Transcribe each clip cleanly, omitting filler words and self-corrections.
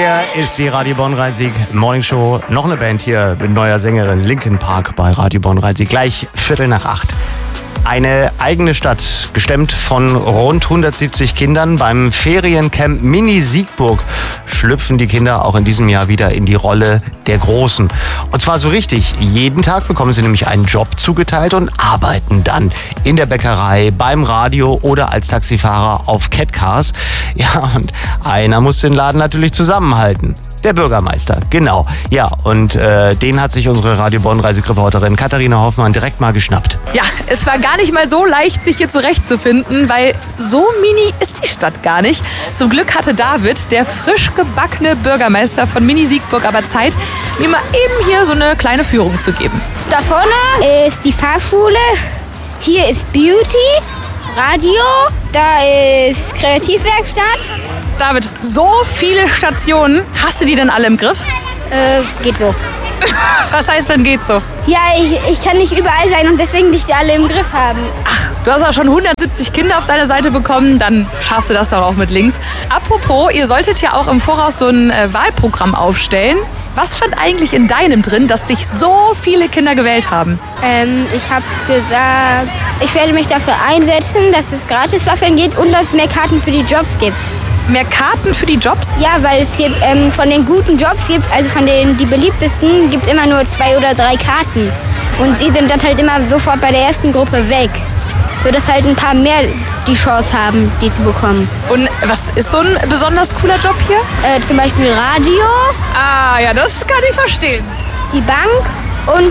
Hier ist die Radio Bonn-Rhein-Sieg Morning Show. Noch eine Band hier mit neuer Sängerin Linkin Park bei Radio Bonn-Rhein-Sieg. Gleich 7:45. Eine eigene Stadt, gestemmt von rund 170 Kindern. Beim Feriencamp Mini Siegburg schlüpfen die Kinder auch in diesem Jahr wieder in die Rolle der Großen. Und zwar so richtig. Jeden Tag bekommen sie nämlich einen Job zugeteilt und arbeiten dann in der Bäckerei, beim Radio oder als Taxifahrer auf Catcars. Ja, und einer muss den Laden natürlich zusammenhalten. Der Bürgermeister, genau. Ja, und den hat sich unsere Radio Bonn-Reisegreporterin Katharina Hoffmann direkt mal geschnappt. Ja, es war gar nicht mal so leicht, sich hier zurechtzufinden, weil so mini ist die Stadt gar nicht. Zum Glück hatte David, der frisch gebackene Bürgermeister von Mini Siegburg, aber Zeit, mir mal eben hier so eine kleine Führung zu geben. Da vorne ist die Fahrschule, hier ist Beauty, Radio, da ist Kreativwerkstatt. David, so viele Stationen, hast du die denn alle im Griff? Geht so. Was heißt denn geht so? Ja, ich kann nicht überall sein und deswegen nicht alle im Griff haben. Ach, du hast auch schon 170 Kinder auf deiner Seite bekommen, dann schaffst du das doch auch mit links. Apropos, ihr solltet ja auch im Voraus so ein Wahlprogramm aufstellen. Was stand eigentlich in deinem drin, dass dich so viele Kinder gewählt haben? Ich habe gesagt, ich werde mich dafür einsetzen, dass es Gratiswaffeln gibt und dass es mehr Karten für die Jobs gibt. Mehr Karten für die Jobs? Ja, weil es gibt von den guten Jobs also von den die beliebtesten, gibt immer nur 2 oder 3 Karten. Und die sind dann halt immer sofort bei der ersten Gruppe weg. Sodass halt ein paar mehr die Chance haben, die zu bekommen. Und was ist so ein besonders cooler Job hier? Zum Beispiel Radio. Ah, ja, das kann ich verstehen. Die Bank und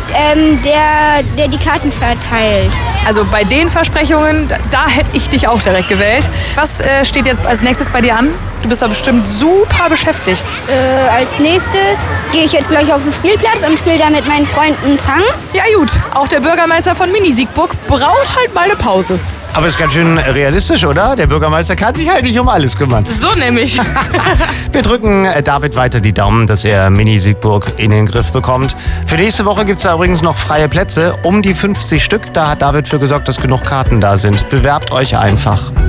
der die Karten verteilt. Also bei den Versprechungen, da hätte ich dich auch direkt gewählt. Was steht jetzt als nächstes bei dir an? Du bist doch bestimmt super beschäftigt. Als nächstes gehe ich jetzt gleich auf den Spielplatz und spiele da mit meinen Freunden Fang. Ja gut, auch der Bürgermeister von Mini Siegburg braucht halt mal eine Pause. Aber ist ganz schön realistisch, oder? Der Bürgermeister kann sich halt nicht um alles kümmern. So nämlich. Wir drücken David weiter die Daumen, dass er Mini Siegburg in den Griff bekommt. Für nächste Woche gibt es da übrigens noch freie Plätze, um die 50 Stück. Da hat David für gesorgt, dass genug Karten da sind. Bewerbt euch einfach.